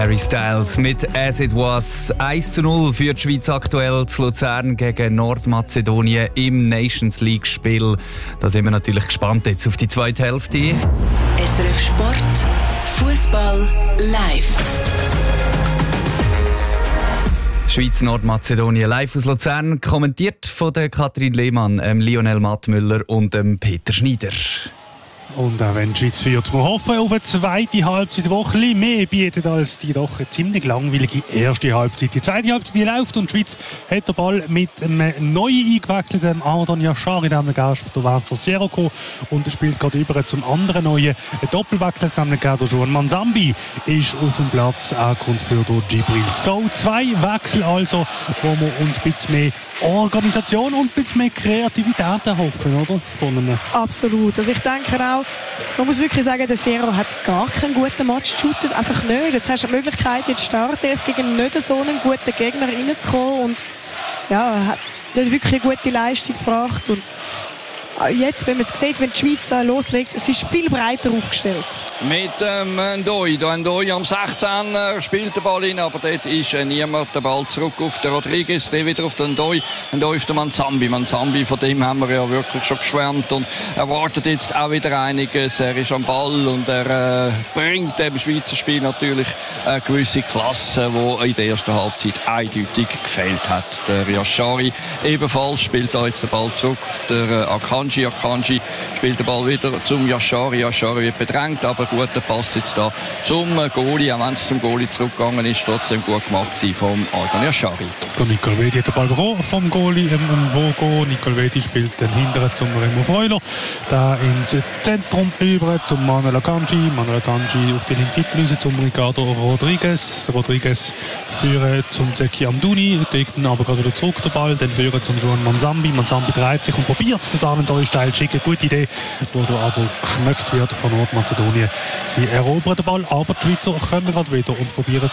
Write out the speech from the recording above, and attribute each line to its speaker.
Speaker 1: Harry Styles mit «As It Was». 1:0 für die Schweiz aktuell zu Luzern gegen Nordmazedonien im Nations League-Spiel. Da sind wir natürlich gespannt jetzt auf die zweite Hälfte.
Speaker 2: SRF Sport, Fußball live.
Speaker 1: Schweiz-Nordmazedonien live aus Luzern, kommentiert von der Kathrin Lehmann, Lionel Mattmüller und Peter Schneider.
Speaker 3: Und auch wenn die Schweiz führt, wir hoffen auf eine zweite Halbzeit, die ein bisschen mehr bietet als die doch ziemlich langweilige erste Halbzeit. Die zweite Halbzeit die läuft und die Schweiz hat den Ball mit einem neu eingewechselten Ardon Yashari, der Gast von Vasco Sieroko, und spielt gerade über zum anderen neuen Doppelwechsel, nämlich der Juan Manzambi ist auf dem Platz, ankommt für den Djibril. So, zwei Wechsel also, wo wir uns ein bisschen mehr Organisation und ein bisschen mehr Kreativität erhoffen, oder? Von einem.
Speaker 4: Absolut. Also ich denke auch, man muss wirklich sagen, der Sierra hat gar keinen guten Match geshootet, einfach nicht. Jetzt hast du die Möglichkeit, in die Startelf gegen nicht so einen guten Gegner reinzukommen und ja, er hat nicht wirklich eine gute Leistung gebracht. Und jetzt, wenn man es sieht, wenn die Schweiz loslegt, es ist viel breiter aufgestellt.
Speaker 5: Mit Ndoi. Ndoi am 16er spielt den Ball hin, aber dort ist niemand. Der Ball zurück auf den Rodriguez, der wieder auf den Ndoi. Ndoi auf den Manzambi. Manzambi, von dem haben wir ja wirklich schon geschwärmt und er wartet jetzt auch wieder einiges. Er ist am Ball und er bringt dem Schweizer Spiel natürlich eine gewisse Klasse, die in der ersten Halbzeit eindeutig gefehlt hat. Der Yashari ebenfalls spielt da jetzt den Ball zurück auf der Akanji. Akanji spielt den Ball wieder zum Yashari. Yashari wird bedrängt, aber guter Pass jetzt da zum Goalie, auch wenn es zum Goalie zurückgegangen ist, trotzdem gut gemacht vom Ardon Yashari.
Speaker 3: Nicole Wedi hat den Ball bekommen vom Goalie Vogo. Nicole Wedi spielt den hinteren zum Remo Freuler, da ins Zentrum über zum Manuel Akanji. Manuel Akanji auf den Seitenlinien zum Ricardo Rodriguez. Rodriguez führen zum Zeki Amdouni, kriegt dann aber gerade wieder zurück den Ball, dann führen zum Juan Manzambi. Manzambi dreht sich und probiert es da einen steil zu schicken. Gute Idee, wurde aber geschmeckt wird von Nordmazedonien. Sie erobern den Ball, aber die Schweizer kommen gerade wieder und probieren es